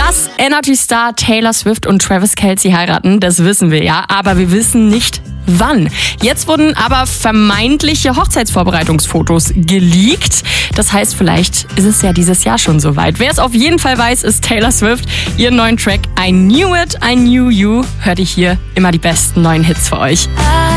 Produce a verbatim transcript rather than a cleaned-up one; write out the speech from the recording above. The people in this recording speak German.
Dass Energy Star Taylor Swift und Travis Kelce heiraten, das wissen wir ja, aber wir wissen nicht, wann. Jetzt wurden aber vermeintliche Hochzeitsvorbereitungsfotos geleakt. Das heißt, vielleicht ist es ja dieses Jahr schon soweit. Wer es auf jeden Fall weiß, ist Taylor Swift. Ihren neuen Track I Knew It, I Knew You. Hört ihr hier immer die besten neuen Hits für euch.